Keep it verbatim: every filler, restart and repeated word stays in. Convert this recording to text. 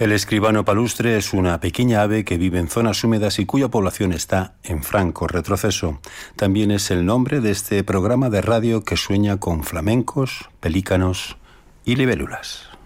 El escribano palustre es una pequeña ave que vive en zonas húmedas y cuya población está en franco retroceso. También es el nombre de este programa de radio que sueña con flamencos, pelícanos y libélulas.